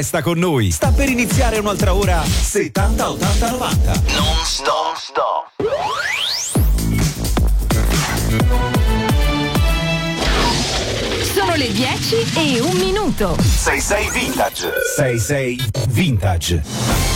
Resta con noi, sta per iniziare un'altra ora 70 80 90. Non stop. Sono le 10:01. 66 Vintage. 66 Vintage.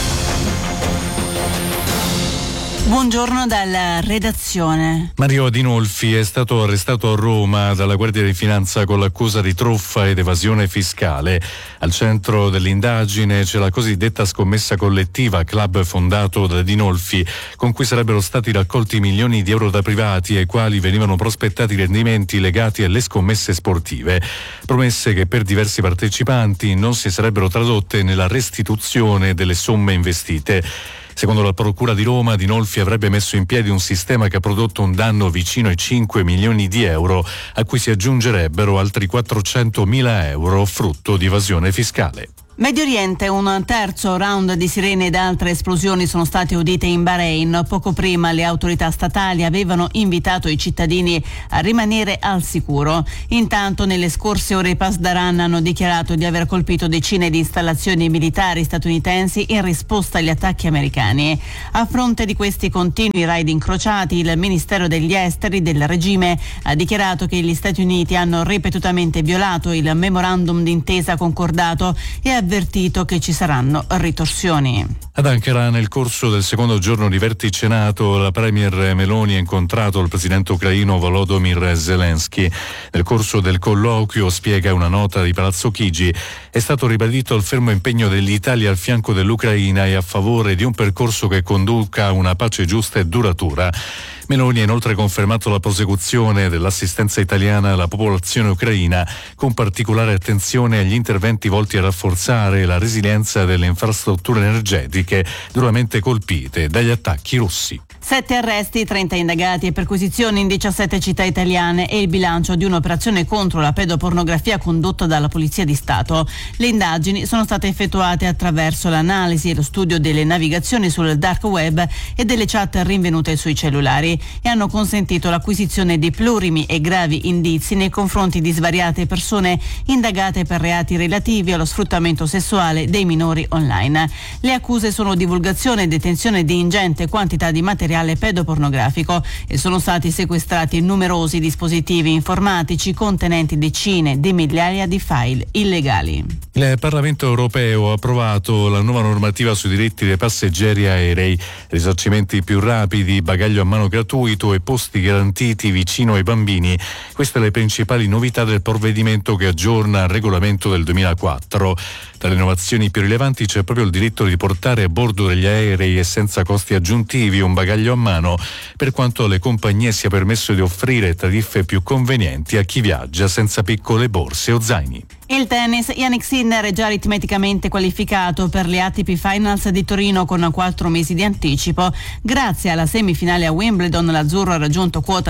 Buongiorno dalla redazione. Mario Adinolfi è stato arrestato a Roma dalla Guardia di Finanza con l'accusa di truffa ed evasione fiscale. Al centro dell'indagine c'è la cosiddetta scommessa collettiva, club fondato da Adinolfi, con cui sarebbero stati raccolti milioni di euro da privati ai quali venivano prospettati rendimenti legati alle scommesse sportive. Promesse che per diversi partecipanti non si sarebbero tradotte nella restituzione delle somme investite. Secondo la Procura di Roma, Adinolfi avrebbe messo in piedi un sistema che ha prodotto un danno vicino ai 5 milioni di euro, a cui si aggiungerebbero altri 400.000 euro frutto di evasione fiscale. Medio Oriente, un terzo round di sirene ed altre esplosioni sono state udite in Bahrain. Poco prima le autorità statali avevano invitato i cittadini a rimanere al sicuro. Intanto nelle scorse ore i Pasdaran hanno dichiarato di aver colpito decine di installazioni militari statunitensi in risposta agli attacchi americani. A fronte di questi continui raid incrociati, il Ministero degli Esteri del regime ha dichiarato che gli Stati Uniti hanno ripetutamente violato il memorandum d'intesa concordato e ha avvertito che ci saranno ritorsioni. Ad Ankara, nel corso del secondo giorno di vertice NATO, la premier Meloni ha incontrato il presidente ucraino Volodymyr Zelensky. Nel corso del colloquio, spiega una nota di Palazzo Chigi, è stato ribadito il fermo impegno dell'Italia al fianco dell'Ucraina e a favore di un percorso che conduca a una pace giusta e duratura. Meloni ha inoltre confermato la prosecuzione dell'assistenza italiana alla popolazione ucraina, con particolare attenzione agli interventi volti a rafforzare la resilienza delle infrastrutture energetiche duramente colpite dagli attacchi russi. 7 arresti, 30 indagati e perquisizioni in 17 città italiane e il bilancio di un'operazione contro la pedopornografia condotta dalla Polizia di Stato. Le indagini sono state effettuate attraverso l'analisi e lo studio delle navigazioni sul dark web e delle chat rinvenute sui cellulari e hanno consentito l'acquisizione di plurimi e gravi indizi nei confronti di svariate persone indagate per reati relativi allo sfruttamento sessuale dei minori online. Le accuse sono divulgazione e detenzione di ingente quantità di materiale pedopornografico e sono stati sequestrati numerosi dispositivi informatici contenenti decine di migliaia di file illegali. Il Parlamento europeo ha approvato la nuova normativa sui diritti dei passeggeri aerei, risarcimenti più rapidi, bagaglio a mano gratuito e posti garantiti vicino ai bambini. Queste le principali novità del provvedimento che aggiorna il regolamento del 2004. Tra le innovazioni più rilevanti c'è proprio il diritto di portare a bordo degli aerei e senza costi aggiuntivi un bagaglio a mano, per quanto alle compagnie sia permesso di offrire tariffe più convenienti a chi viaggia senza piccole borse o zaini. Il tennis, Jannik Sinner è già aritmeticamente qualificato per le ATP Finals di Torino con 4 mesi di anticipo. Grazie alla semifinale a Wimbledon, l'azzurro ha raggiunto quota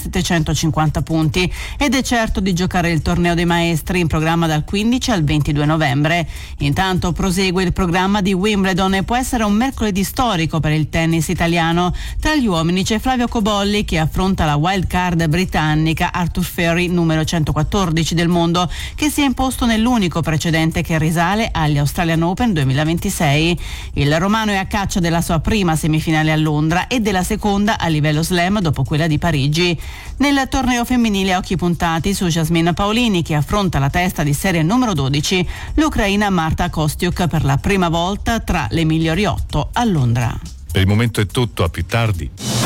6.750 punti ed è certo di giocare il torneo dei maestri in programma dal 15 al 22 novembre. Intanto prosegue il programma di Wimbledon e può essere un mercoledì storico per il tennis italiano. Tra gli uomini c'è Flavio Cobolli che affronta la wild card britannica Arthur Furry, numero 114 del mondo, che si è imposto nell'unico precedente che risale agli Australian Open 2026. Il romano è a caccia della sua prima semifinale a Londra e della seconda a livello slam dopo quella di Parigi. Nel torneo femminile occhi puntati su Jasmine Paolini che affronta la testa di serie numero 12, l'ucraina Marta Kostyuk, per la prima volta tra le migliori 8 a Londra. Per il momento è tutto, a più tardi.